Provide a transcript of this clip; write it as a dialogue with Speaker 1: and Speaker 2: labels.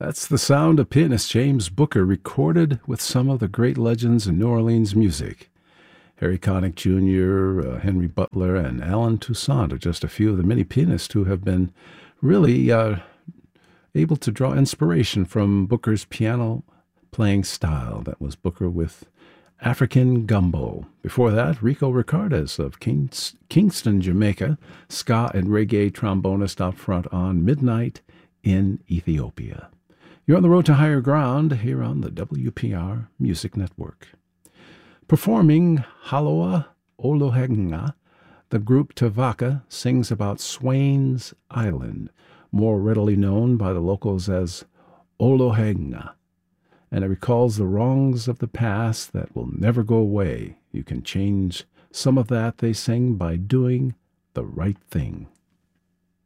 Speaker 1: That's the sound of pianist James Booker recorded with some of the great legends in New Orleans music. Harry Connick Jr., Henry Butler, and Alan Toussaint are just a few of the many pianists who have been really able to draw inspiration from Booker's piano playing style. That was Booker with African Gumbo. Before that, Rico Ricardes of Kingston, Jamaica, ska and reggae trombonist up front on Midnight in Ethiopia. You're on the road to higher ground here on the WPR Music Network. Performing Haloa Olohenga, the group Tavaka sings about Swain's Island, more readily known by the locals as Olohenga, and it recalls the wrongs of the past that will never go away. You can change some of that, they sing, by doing the right thing.